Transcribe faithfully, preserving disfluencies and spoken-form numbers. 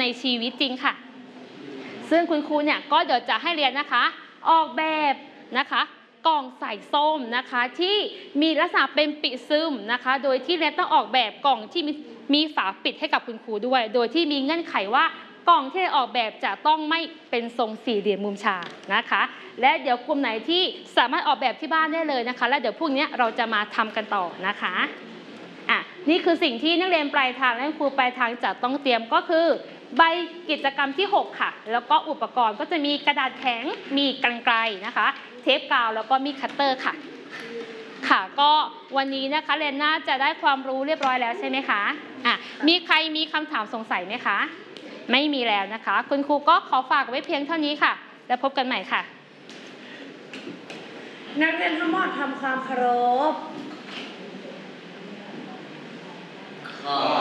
ชีวิตจริงค่ะซึ่งคุณครูเนี่ยก็เดี๋ยวจะให้เรียนนะคะออกแบบนะคะกล่องใส่ส้มนะคะที่มีลักษณะเป็นปิซึมนะคะโดยที่เรียนต้องออกแบบกล่องที่มีมีฝาปิดให้กับคุณครูด้วยโดยที่มีเงื่อนไขว่ากล่องที่ออกแบบจะต้องไม่เป็นทรงสี่เหลี่ยมมุมฉากนะคะและเดี๋ยวกลุ่มไหนที่สามารถออกแบบที่บ้านได้เลยนะคะและเดี๋ยวพรุ่งนี้เราจะมาทำกันต่อนะคะอ่ะนี่คือสิ่งที่นักเรียนปลายทางและครูปลายทางจะต้องเตรียมก็คือใบกิจกรรมที่หกค่ะแล้วก็อุปกรณ์ก็จะมีกระดาษแข็งมีกรรไกรนะคะเทปกาวแล้วก็มีคัตเตอร์ค่ะค่ะก็วันนี้นะคะเรียนน่าจะได้ความรู้เรียบร้อยแล้วใช่ไหมคะอ่ะมีใครมีคำถามสงสัยไหมคะไม่มีแล้วนะคะคุณครูก็ขอฝากไว้เพียงเท่านี้ค่ะแล้วพบกันใหม่ค่ะนักเรียนทั้งหมดทำความเคารพ